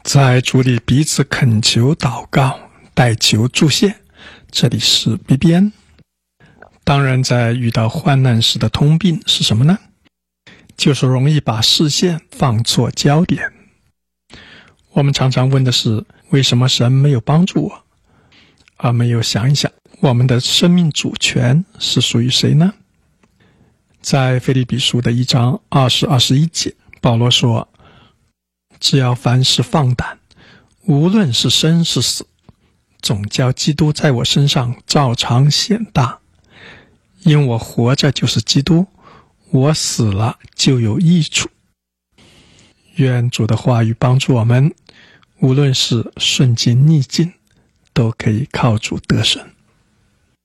在主里彼此恳求祷告，代求助谢。这里是 BBN。 当然，在遇到患难时的通病是什么呢？就是容易把视线放错焦点。我们常常问的是，为什么神没有帮助我，而没有想一想我们的生命主权是属于谁呢？在腓立比书的1章20、21节，保罗说，只要凡事放胆，无论是生是死，总叫基督在我身上照常显大。因我活着就是基督，我死了就有益处。愿主的话语帮助我们，无论是顺境逆境，都可以靠主得胜。